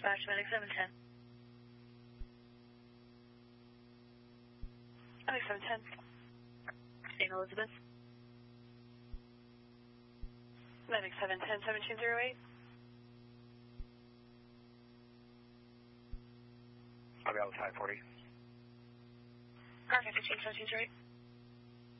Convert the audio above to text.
dispatch, Medic 710. Medic 710. St. Elizabeth. Medic 710, 1708. I'll be out with 540. Car 15, 1708.